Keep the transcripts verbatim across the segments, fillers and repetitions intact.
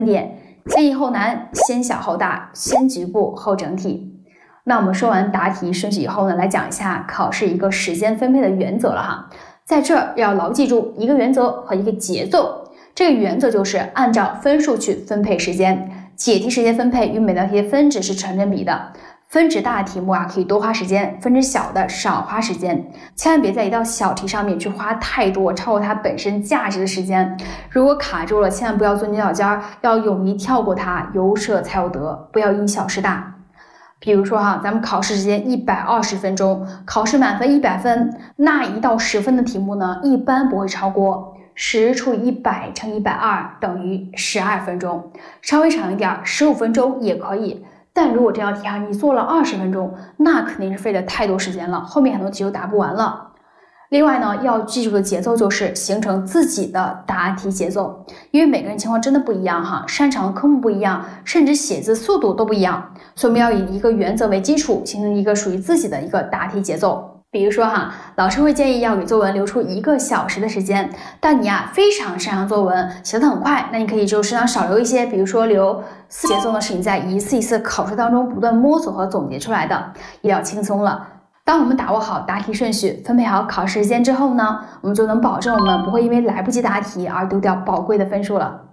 点，先易后难，先小后大，先局部后整体。那我们说完答题顺序以后呢，来讲一下考试一个时间分配的原则了哈。在这儿要牢记住一个原则和一个节奏。这个原则就是按照分数去分配时间，解题时间分配与每道题的分值是成正比的。分值大的题目啊，可以多花时间；分值小的少花时间。千万别在一道小题上面去花太多超过它本身价值的时间。如果卡住了，千万不要做牛角尖儿，要勇于跳过它，有舍才有得，不要因小失大。比如说哈，咱们考试时间一百二十分钟，考试满分一百分，那一到十分的题目呢，一般不会超过十除以一百乘一百二等于十二分钟，稍微长一点，十五分钟也可以。但如果这道题啊，你做了二十分钟，那肯定是费了太多时间了，后面很多题就答不完了。另外呢，要记住的节奏就是形成自己的答题节奏，因为每个人情况真的不一样哈，擅长的科目不一样，甚至写字速度都不一样，所以我们要以一个原则为基础，形成一个属于自己的一个答题节奏。比如说哈，老师会建议要给作文留出一个小时的时间，但你啊非常擅长作文，写得很快，那你可以就适当少留一些，比如说留四节奏呢是你在一次一次考试当中不断摸索和总结出来的，也要轻松了。当我们把握好答题顺序，分配好考试时间之后呢，我们就能保证我们不会因为来不及答题而丢掉宝贵的分数了。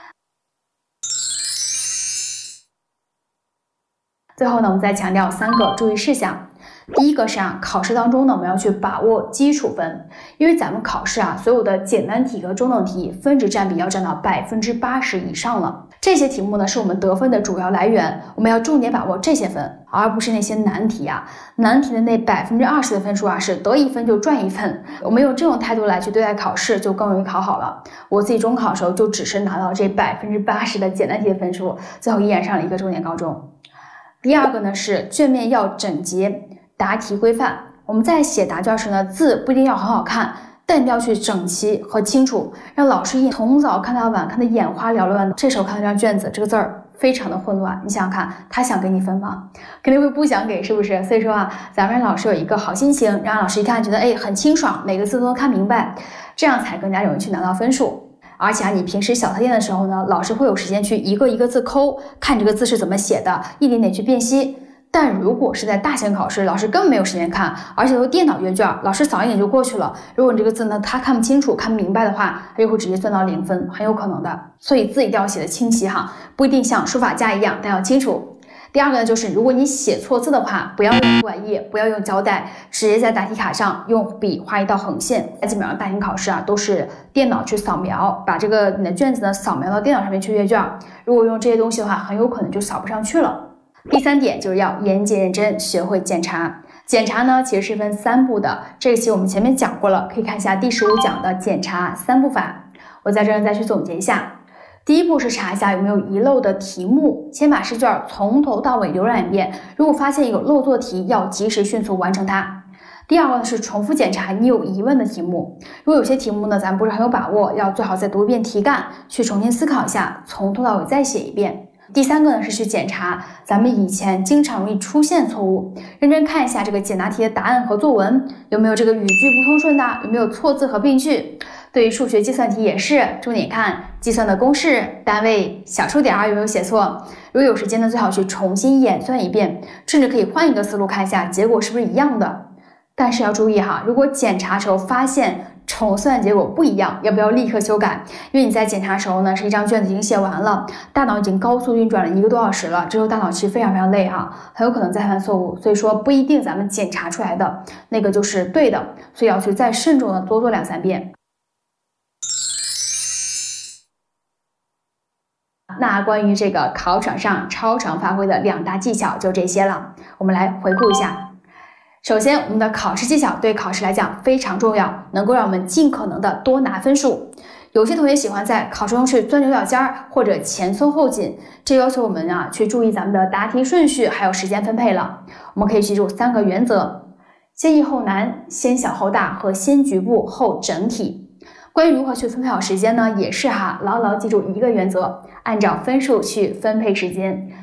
最后呢，我们再强调三个注意事项。第一个是啊，考试当中呢，我们要去把握基础分，因为咱们考试啊，所有的简单题和中等题分值占比要占到百分之八十以上了。这些题目呢，是我们得分的主要来源，我们要重点把握这些分，而不是那些难题啊。难题的那百分之二十的分数啊，是得一分就赚一分。我们用这种态度来去对待考试，就更容易考好了。我自己中考的时候，就只是拿到这百分之八十的简单题的分数，最后依然上了一个重点高中。第二个呢是卷面要整洁，答题规范。我们在写答卷时呢，字不一定要很好看，但一定要去整齐和清楚，让老师一从早看到晚，看得眼花缭乱的。这时候看到这张卷子，这个字儿非常的混乱，你想想看，他想给你分吗？肯定会不想给，是不是？所以说啊，咱们让老师有一个好心情，让老师一看觉得哎很清爽，每个字都能看明白，这样才更加容易去拿到分数。而且啊，你平时小测验的时候呢，老师会有时间去一个一个字抠，看这个字是怎么写的，一点点去辨析。但如果是在大型考试，老师根本没有时间看，而且都电脑阅卷，老师扫一眼就过去了。如果你这个字呢，他看不清楚、看不明白的话，他就会直接算到零分，很有可能的。所以字一定要写的清晰哈，不一定像书法家一样，但要清楚。第二个呢，就是如果你写错字的话，不要用涂改液，不要用胶带，直接在答题卡上用笔画一道横线。基本上大型考试啊，都是电脑去扫描，把这个你的卷子呢扫描到电脑上面去阅卷。如果用这些东西的话，很有可能就扫不上去了。第三点就是要严谨认真，学会检查。检查呢，其实是分三步的，这一期我们前面讲过了，可以看一下第十五讲的检查三步法。我在这儿再去总结一下。第一步是查一下有没有遗漏的题目，先把试卷从头到尾浏览一遍，如果发现有漏做题，要及时迅速完成它。第二个呢是重复检查你有疑问的题目，如果有些题目呢咱不是很有把握，要最好再读一遍题干，去重新思考一下，从头到尾再写一遍。第三个呢是去检查咱们以前经常容易出现错误，认真看一下这个简答题的答案和作文有没有这个语句不通顺的，有没有错字和病句。对于数学计算题也是，重点看计算的公式、单位、小数点有没有写错。如果有时间呢，最好去重新演算一遍，甚至可以换一个思路看一下结果是不是一样的。但是要注意哈，如果检查时候发现重算结果不一样，要不要立刻修改？因为你在检查的时候呢，是一张卷子已经写完了，大脑已经高速运转了一个多小时了，这时候大脑其实非常非常累哈，很有可能再犯错误。所以说不一定咱们检查出来的那个就是对的，所以要去再慎重的多做两三遍。那关于这个考场上超常发挥的两大技巧就这些了，我们来回顾一下。首先，我们的考试技巧对考试来讲非常重要，能够让我们尽可能的多拿分数。有些同学喜欢在考试中去钻牛角尖儿或者前松后紧，这要求我们啊去注意咱们的答题顺序还有时间分配了。我们可以记住三个原则：先易后难，先小后大和先局部后整体。关于如何去分配好时间呢，也是哈，牢牢记住一个原则，按照分数去分配时间。